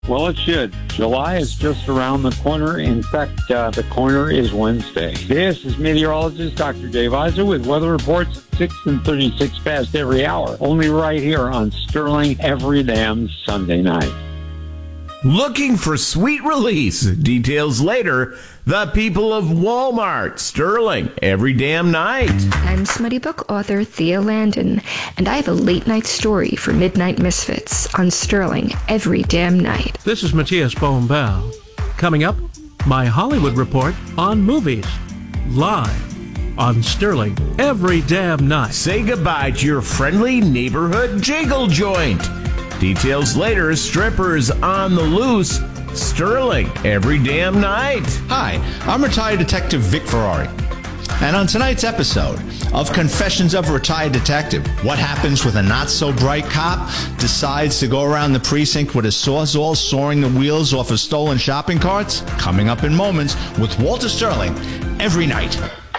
Well, it should. July is just around the corner. In fact, the corner is Wednesday. This is meteorologist Dr. Dave Iser with weather reports at 6 and 36 past every hour. Only right here on Sterling every damn Sunday night. Looking for sweet release. Details later. The people of Walmart. Sterling every damn night. I'm Smutty Book author Thea Landon, and I have a late-night story for Midnight Misfits on Sterling every damn night. This is Matthias Bohm-Bell. Coming up, my Hollywood report on movies. Live on Sterling every damn night. Say goodbye to your friendly neighborhood jiggle joint. Details later. Strippers on the loose. Sterling every damn night. Hi, I'm retired detective Vic Ferrari. And on tonight's episode of Confessions of a Retired Detective, what happens with a not-so-bright cop decides to go around the precinct with a sawzall sawing the wheels off of stolen shopping carts? Coming up in moments with Walter Sterling every night.